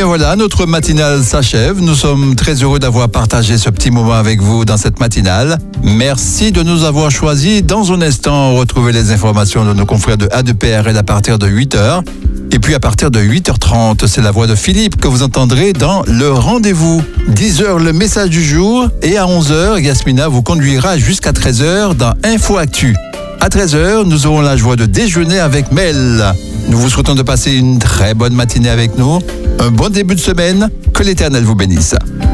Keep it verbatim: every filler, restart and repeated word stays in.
bien voilà, notre matinale s'achève. Nous sommes très heureux d'avoir partagé ce petit moment avec vous dans cette matinale. Merci de nous avoir choisis. Dans un instant, retrouvez les informations de nos confrères de A deux P R L à partir de huit heures. Et puis à partir de huit heures trente, c'est la voix de Philippe que vous entendrez dans le rendez-vous. dix heures, le message du jour. Et à onze heures, Yasmina vous conduira jusqu'à treize heures dans Info Actu. À treize heures, nous aurons la joie de déjeuner avec Mel. Nous vous souhaitons de passer une très bonne matinée avec nous. Un bon début de semaine. Que l'Éternel vous bénisse.